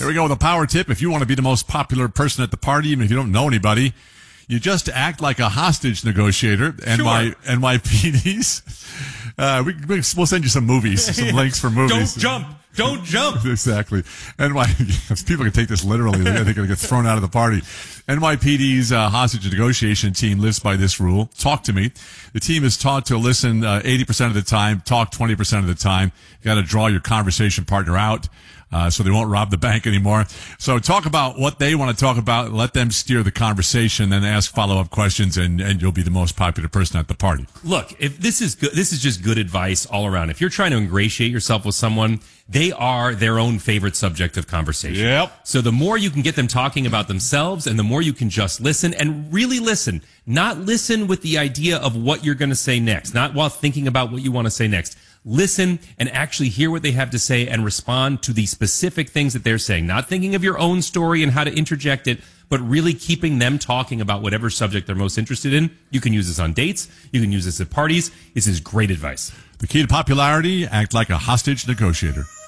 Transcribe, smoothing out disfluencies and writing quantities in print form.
we go with a power tip. If you want to be the most popular person at the party, even if you don't know anybody, you just act like a hostage negotiator. NYPD's. We'll send you some movies, some links for movies. Don't jump. Exactly. People can take this literally. They're going to get thrown out of the party. NYPD's hostage negotiation team lives by this rule. Talk to me. The team is taught to listen 80% of the time, talk 20% of the time. You got to draw your conversation partner out. So they won't rob the bank anymore. So talk about what they want to talk about. Let them steer the conversation, then ask follow-up questions, and you'll be the most popular person at the party. Look, if this is good, this is just good advice all around. If you're trying to ingratiate yourself with someone, they are their own favorite subject of conversation. Yep. So the more you can get them talking about themselves, and the more you can just listen and really listen. Not listen with the idea of what you're going to say next, not while thinking about what you want to say next. Listen and actually hear what they have to say and respond to the specific things that they're saying. Not thinking of your own story and how to interject it, but really keeping them talking about whatever subject they're most interested in. You can use this on dates. You can use this at parties. This is great advice. The key to popularity, act like a hostage negotiator.